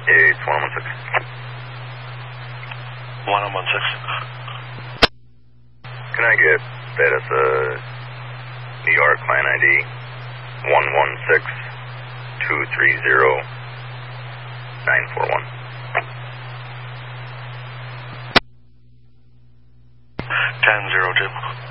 It's 1016. 1016. Can I get status New York client ID 116230-941? 10-0, Jim.